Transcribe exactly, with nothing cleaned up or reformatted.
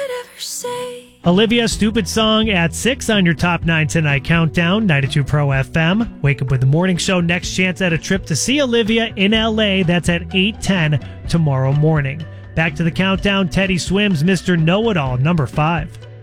could ever say. Olivia, Stupid Song at six on your Top nine Tonight Countdown, ninety-two Pro F M. Wake Up with the Morning Show, next chance at a trip to see Olivia in L A. That's at eight ten tomorrow morning. Back to the countdown, Teddy Swims, Mister Know-It-All, number five.